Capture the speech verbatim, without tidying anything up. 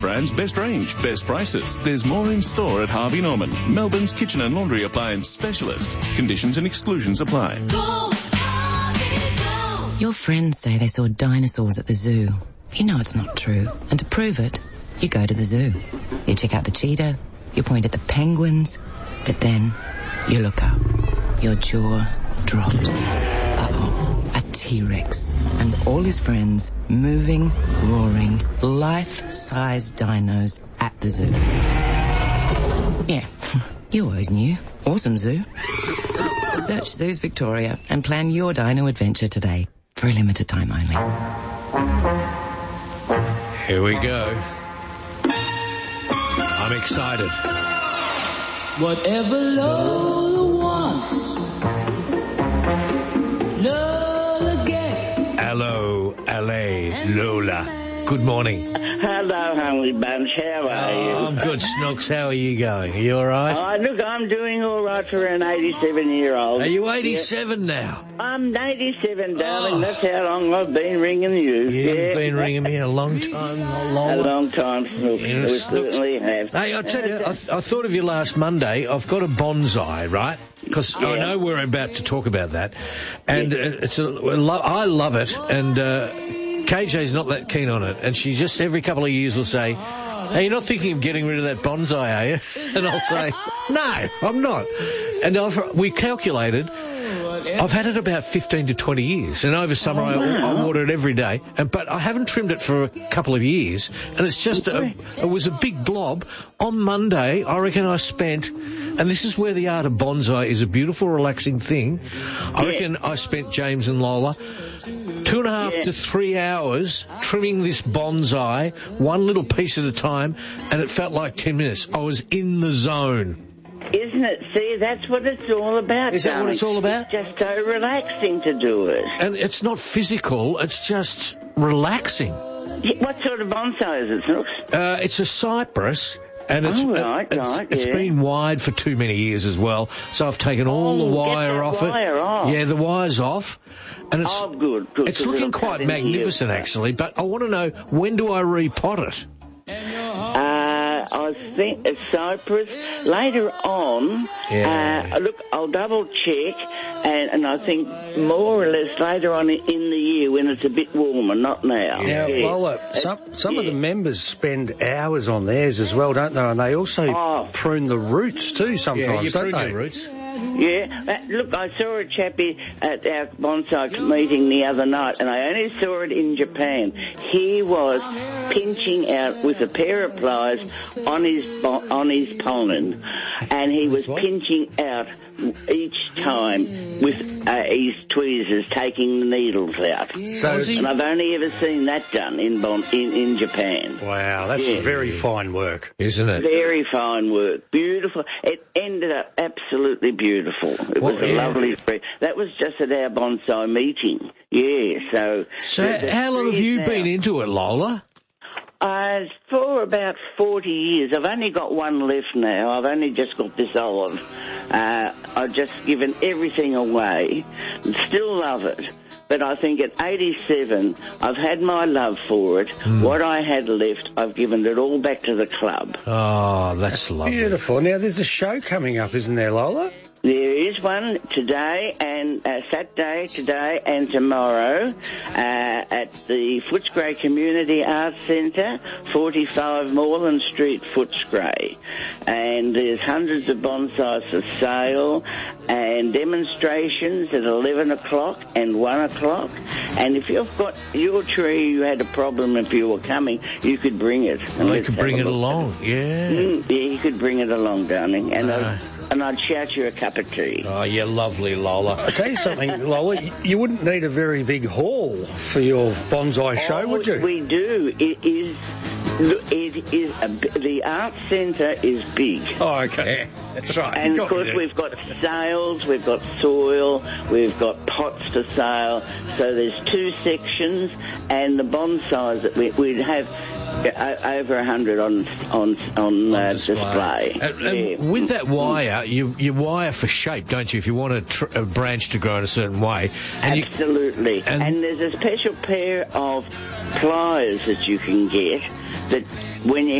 brands, best range, best prices. There's more in store at Harvey Norman, Melbourne's kitchen and laundry appliance specialist. Conditions and exclusions apply. Go, Harvey, go. Your friends say they saw dinosaurs at the zoo. You know it's not true. And to prove it, you go to the zoo. You check out the cheetah, you point at the penguins, but then you look up. Your jaw drops. Uh-oh, a T-Rex and all his friends moving, roaring, life-size dinos at the zoo. Yeah, you always knew. Awesome zoo. Search Zoos Victoria and plan your dino adventure today for a limited time only. Here we go. I'm excited. Whatever Lola wants, Lola gets. Hello, L A, Lola. Good morning. Hello, Hungry Bunch. How are Oh, you? I'm good, Snooks. How are you going? Are you all right? Oh, look, I'm doing all right for an eighty-seven-year-old. Are you eighty-seven now? I'm eighty-seven, darling. Oh. That's how long I've been ringing you. You've yeah. been ringing me a long time, A Lola. long time, Snooks. Yeah, We Snooks. certainly have. Hey, I tell you, I, th- I thought of you last Monday. I've got a bonsai, right? Because I Yeah. know we're about to talk about that, and uh, it's a, lo- I love it, and uh, K J's not that keen on it, and she just every couple of years will say, "Hey, you're not thinking of getting rid of that bonsai, are you?" And I'll say, "No, I'm not." And I've, we calculated. I've had it about fifteen to twenty years, and over summer I, I water it every day, and but I haven't trimmed it for a couple of years, and it's just a, it was a big blob. On Monday, I reckon I spent, and this is where the art of bonsai is a beautiful, relaxing thing, I reckon I spent, James and Lola, two and a half Yeah. to three hours trimming this bonsai, one little piece at a time, and it felt like ten minutes. I was in the zone. Isn't it? See, that's what it's all about, Is that what darling. it's all about? It's just so relaxing to do it. And it's not physical, it's just relaxing. Yeah, what sort of bonsai is it, Snooks? Uh, it's a cypress, and it's, Oh, right, it's, right, it's yeah. been wired for too many years as well, so I've taken all Oh, the get wire that off wire it. off. Yeah, the wire's off, and it's Oh, good, good. it's 'cause looking it'll cut quite into you. magnificent actually. But I want to know, when do I repot it? Uh, I think a cypress. Later on, Yeah. uh, look, I'll double check, and, and I think more or less later on in the year when it's a bit warmer, not now. Now, Yeah. Lola, some, some of yeah. the members spend hours on theirs as well, don't they? And they also Oh. prune the roots too sometimes, Yeah, you don't prune they? your roots. Yeah, uh, look, I saw a chappie at our bonsai meeting the other night, and I only saw it in Japan. He was pinching out with a pair of pliers on his bo- on his ponen, and he was pinching out each time with uh, his tweezers, taking the needles out. So it's- And I've only ever seen that done in bon- in, in Japan. wow, that's Yeah. very fine work. Isn't it? Very fine work. Beautiful. It ended up absolutely beautiful. It Well, was a yeah. lovely tree. That was just at our bonsai meeting. Yeah, so... So there's a how long have tree you now. been into it, Lola? Uh, for about forty years. I've only got one left now. I've only just got this olive. Uh, I've just given everything away. Still love it. But I think at eighty-seven, I've had my love for it. Mm. What I had left, I've given it all back to the club. Oh, that's lovely. Beautiful. Now, there's a show coming up, isn't there, Lola? There is one today and uh, Saturday, today and tomorrow uh, at the Footscray Community Arts Centre, forty-five Moreland Street, Footscray. And there's hundreds of bonsais for sale and demonstrations at eleven o'clock and one o'clock. And if you've got your tree, you had a problem if you were coming, you could bring it. And Oh, you let's can have bring a it look. along, yeah. Mm, yeah, you could bring it along, darling. And, Ah. I'd, and I'd shout you a cup of tea. Oh, you're lovely, Lola. I'll tell you something, Lola, y- you wouldn't need a very big hall for your bonsai show, Oh, would you? We do. It is. It is. A, the art centre is big. Oh, okay. That's right. And You of got course me we've got sales, we've got soil, we've got pots for sale. So there's two sections, and the bonsais that we, we'd have uh, over a hundred on on on, uh, display. And, and Yeah. with that wire, you you wire for shape, don't you? If you want a, tr- a branch to grow in a certain way, and you, Absolutely. and- And, there's a special pair of pliers that you can get that when you